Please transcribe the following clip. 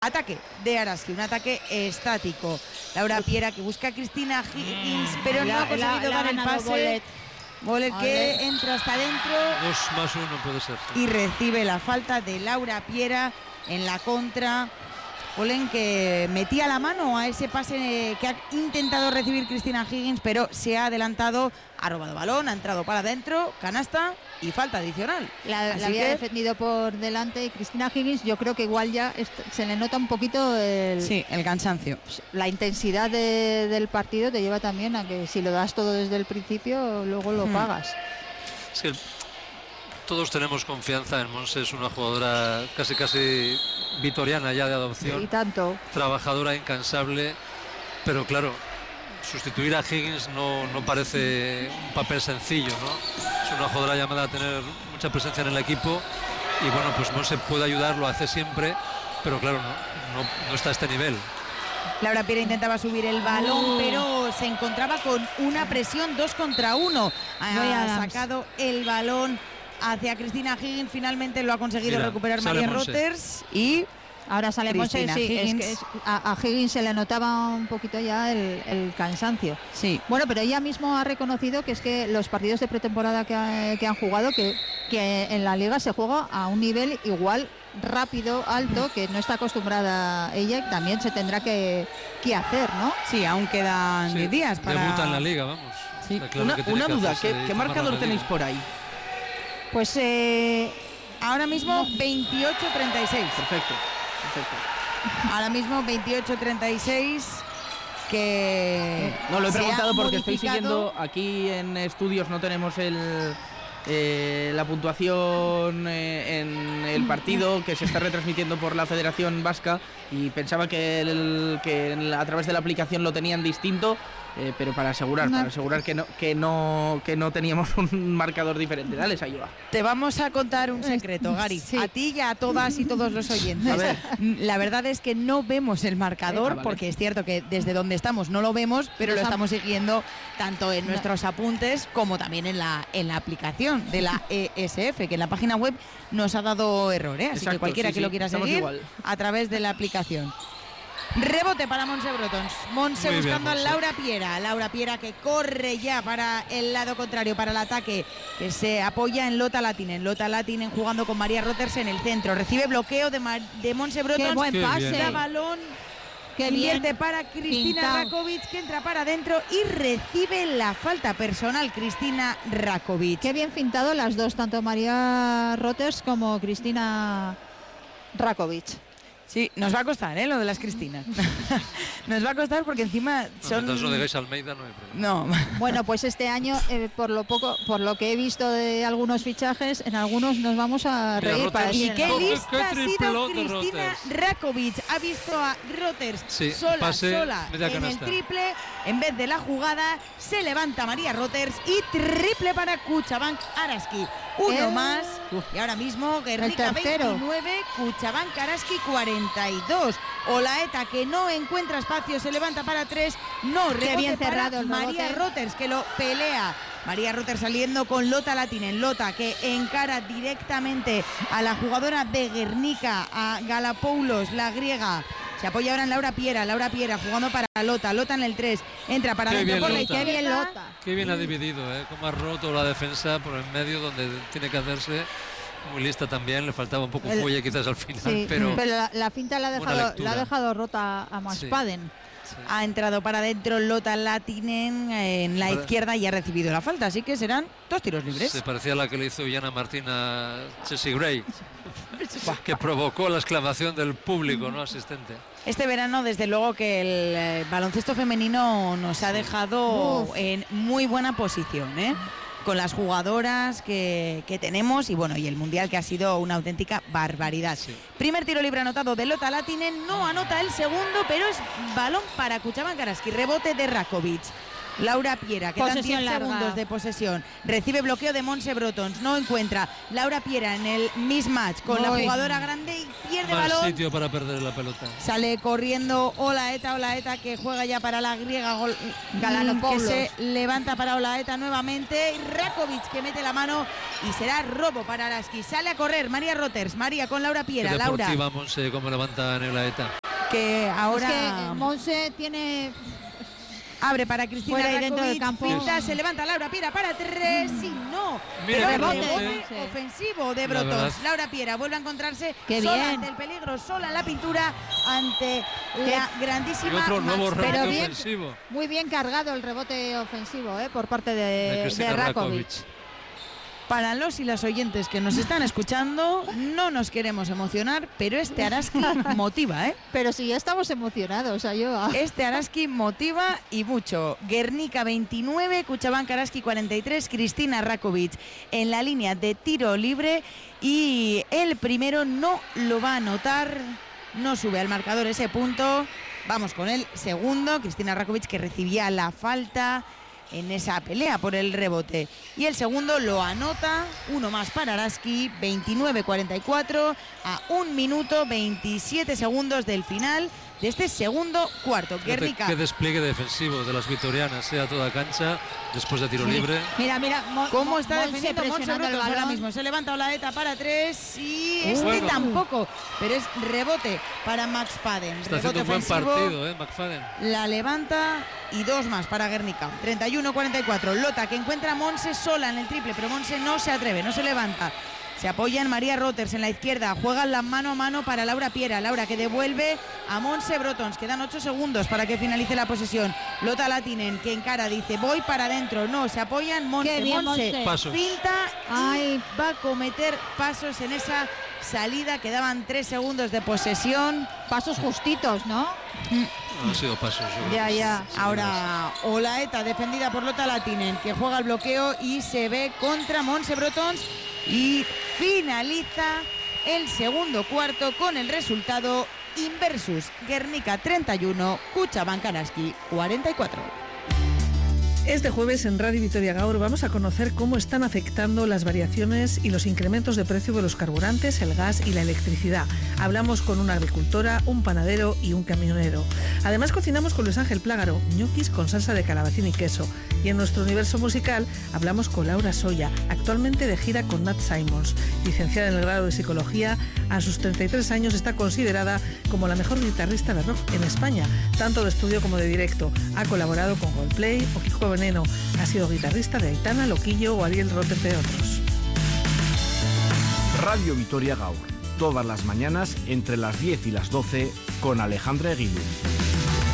Ataque de Araski, un ataque estático. Laura Piera que busca a Cristina Higgins, pero no ha conseguido dar el pase. Bolet que entra hasta adentro. 2+1 puede ser. Y recibe la falta de Laura Piera en la contra. Bolet que metía la mano a ese pase que ha intentado recibir Cristina Higgins, pero se ha adelantado, ha robado balón, ha entrado para adentro, canasta y falta adicional. La había defendido por delante y Cristina Higgins, yo creo que igual ya se le nota un poquito el cansancio. La intensidad del partido te lleva también a que si lo das todo desde el principio, luego lo pagas. Es que todos tenemos confianza en Monse, es una jugadora casi vitoriana ya de adopción. Y tanto. Trabajadora, incansable, pero claro, sustituir a Higgins no parece un papel sencillo, ¿no? Es una jugadora llamada a tener mucha presencia en el equipo y bueno, pues Monse puede ayudar, lo hace siempre, pero claro, no está a este nivel. Laura Piera intentaba subir el balón, pero se encontraba con una presión 2 contra 1. Ha sacado el balón hacia Cristina Higgins, finalmente lo ha conseguido recuperar María Roters y ahora sale Monse. A Higgins se le notaba un poquito ya el cansancio. Sí. Bueno, pero ella mismo ha reconocido que es que los partidos de pretemporada que han jugado, que en la liga se juega a un nivel igual, rápido, alto, que no está acostumbrada ella y también se tendrá que hacer, ¿no? Sí, aún quedan 10 días para... Debuta en la liga, vamos. Sí. Una duda, ¿qué marcador tenéis por ahí? Pues ahora mismo 28-36. Perfecto. Ahora mismo 28-36, que no lo he preguntado porque estoy siguiendo aquí en estudios, no tenemos la puntuación en el partido que se está retransmitiendo por la Federación Vasca y pensaba que a través de la aplicación lo tenían distinto, pero para asegurar que no teníamos un marcador diferente. Dale esa ayuda. Te vamos a contar un secreto, Gary, sí. A ti y a todas y todos los oyentes. A ver. La verdad es que no vemos el marcador, vale. Porque es cierto que desde donde estamos no lo vemos, pero lo estamos siguiendo tanto en nuestros apuntes como también en la aplicación de la ESF, que en la página web nos ha dado error, ¿eh? Así Exacto, que cualquiera que lo quiera seguir igual. A través de la aplicación. Rebote para Monse Brotons. Monse buscando a Laura Piera. Laura Piera que corre ya para el lado contrario, para el ataque, que se apoya en Lota Latinen. Lota Latinen jugando con María Roters en el centro. Recibe bloqueo de Monse Brotons. Qué buen pase. Da balón. Invierte para Cristina Rakovic, que entra para adentro y recibe la falta personal Cristina Rakovic. Qué bien fintado las dos, tanto María Roters como Cristina Rakovic. Sí, nos va a costar, lo de las Cristinas. Nos va a costar porque encima son... No digáis Almeida, no hay problema. No. Bueno, pues este año, por lo que he visto de algunos fichajes, en algunos nos vamos a reír. ¿Y qué lista ha sido Cristina Rakovic? Ha visto a Roters sola en el triple. En vez de la jugada, se levanta María Roters y triple para Cuchabank Araski. Uno más. Y ahora mismo Guernica 29, Cuchabank Araski 42. Olaeta, que no encuentra espacio, se levanta para 3. No, rebote bien cerrado para María Roters, que lo pelea. María Roters saliendo con Lota Latinen. Lota que encara directamente a la jugadora de Guernica, a Galapoulos, la griega. Se apoya ahora en Laura Piera jugando para Lota en el 3, entra para dentro por la izquierda. Qué bien Lota. Qué bien ha dividido, cómo ha roto la defensa por el medio donde tiene que hacerse. Muy lista también, le faltaba un poco fuelle quizás al final, sí, pero la finta la ha dejado rota a Maspaden. Sí. Ha entrado para adentro Lota Latinen en la izquierda y ha recibido la falta, así que serán 2 tiros libres. Se parecía a la que le hizo Yana Martín a Chelsea Gray, que provocó la exclamación del público, ¿no? Asistente. Este verano, desde luego que el baloncesto femenino nos ha dejado en muy buena posición, con las jugadoras que tenemos y bueno, y el mundial que ha sido una auténtica barbaridad. Sí. Primer tiro libre anotado de Lota Latinen, no anota el segundo, pero es balón para Cuchabank Araski, rebote de Rakovic. Laura Piera, quedan Posesión 10 larga. segundos de posesión. Recibe bloqueo de Montse Brotons, no encuentra. Laura Piera en el mismatch con la jugadora grande y pierde Más balón. sitio para perder la pelota. Sale corriendo Olaeta que juega ya para la griega que se levanta para Olaeta nuevamente. Y Rakovic que mete la mano y será robo para Araski. Sale a correr María Roters, María con Laura Piera. Qué Laura, deportiva Monse, cómo levanta en Olaeta. que ahora Es que Monse tiene... abre para Cristina Fuera y dentro del Rakovic, campo. finta, se levanta Laura Piera para 3 y no. Mira Pero qué rebote rebote. ofensivo de La verdad. Brotons. Laura Piera vuelve a encontrarse Qué sola bien. ante el peligro, sola en la pintura ante la Y grandísima otro nuevo Max rebote Pero bien. ofensivo Muy bien cargado el rebote ofensivo por parte de de Cristina Rakovic. Rakovic. Para los y las oyentes que nos están escuchando, no nos queremos emocionar, pero este Araski motiva, ¿eh? Pero si ya estamos emocionados, Ayoa. Este Araski motiva y mucho. Guernica 29, Cuchabank Araski 43, Cristina Rakovic en la línea de tiro libre y el primero no lo va a anotar, no sube al marcador ese punto. Vamos con el segundo, Cristina Rakovic que recibía la falta en esa pelea por el rebote. Y el segundo lo anota, uno más para Araski, 29-44, a 1 minuto 27 segundos del final de este segundo cuarto. Guernica. Qué despliegue defensivo de las vitorianas, a toda cancha, después de tiro libre. Mira, ¿Cómo está Monse defendiendo Montse presionando el Brotons ahora balón? mismo? Se levanta Olaeta para 3 y este Bueno. tampoco, pero es rebote para Max Paden. Está Rebote haciendo un buen ofensivo. partido, McFadden. La levanta y 2 más para Guernica. 31-44. Lota que encuentra a Monse sola en el triple, pero Monse no se atreve, no se levanta. Se apoya en María Roters en la izquierda. Juegan la mano a mano para Laura Piera. Laura que devuelve a Montse Brotons. Quedan 8 segundos para que finalice la posesión. Lota Latinen que encara, dice voy para adentro. No, se apoyan. Monse, Qué bien, Monse Monse. Pasos. finta y Ay. va a cometer pasos en esa salida. Quedaban 3 segundos de posesión. Pasos justitos, ¿no? Han sido pasos. yo creo. Ya. Ahora Olaeta defendida por Lota Latinen que juega el bloqueo y se ve contra Montse Brotons y finaliza el segundo cuarto con el resultado inversus. Guernica 31, Cuchabank Araski 44. Este jueves en Radio Vitoria Gaur vamos a conocer cómo están afectando las variaciones y los incrementos de precio de los carburantes, el gas y la electricidad. Hablamos con una agricultora, un panadero y un camionero. Además cocinamos con Luis Ángel Plágaro, ñoquis con salsa de calabacín y queso. Y en nuestro universo musical hablamos con Laura Soya, actualmente de gira con Nat Simons. Licenciada en el grado de Psicología, a sus 33 años está considerada como la mejor guitarrista de rock en España, tanto de estudio como de directo. Ha colaborado con Coldplay o Kiko Veneno. Ha sido guitarrista de Aitana, Loquillo o Ariel Roth, entre otros. Radio Vitoria Gaur, todas las mañanas entre las 10 y las 12 con Alejandra Eguiluz.